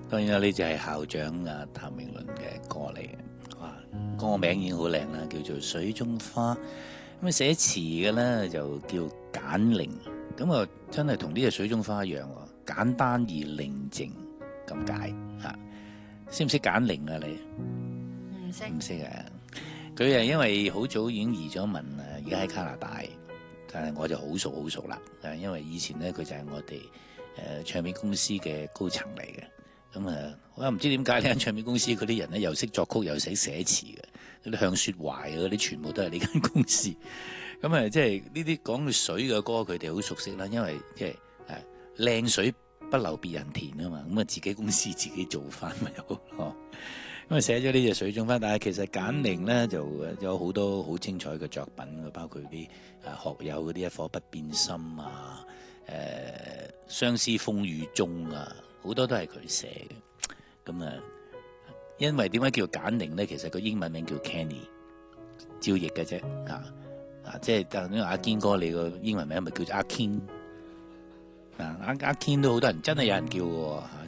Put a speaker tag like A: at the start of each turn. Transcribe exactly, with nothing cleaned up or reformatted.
A: 當然啦，呢只係校長啊譚詠麟嘅歌嚟嘅，哇，歌名已經好靚啦，叫做《水中花》。咁啊寫詞嘅咧就叫簡玲，咁啊真係同呢隻水中花一樣喎，簡單而寧靜咁解嚇。識唔識簡玲啊你？
B: 唔識
A: 唔識啊！佢係因為好早已經移咗民啊，而家喺加拿大，但係我就好熟好熟啦。誒，因為以前咧佢就係我哋誒、呃、唱片公司嘅高層嚟嘅。咁啊，我又唔知點解呢間唱片公司嗰啲人咧又識作曲又識寫詞嘅，嗰啲向雪懷嗰啲全部都係呢間公司。咁啊，即係呢啲講水嘅歌，佢哋好熟悉啦。因為即係誒靚水不留別人田啊嘛，咁啊自己公司自己做翻咪好咯。咁啊寫咗呢隻水中花，但係其實簡玲咧就有好多好精彩嘅作品，包括啲啊學友嗰啲一顆不變心啊，誒、呃、相思風雨中啊，好多都係佢寫嘅。咁啊，因為點解叫簡玲咧？其實個英文名叫 Kenny， 照譯嘅啫啊啊！即係等於阿堅哥，你個英文名咪叫做阿 Ken 啊？阿阿 Ken 都好多人真係有人叫嘅喎，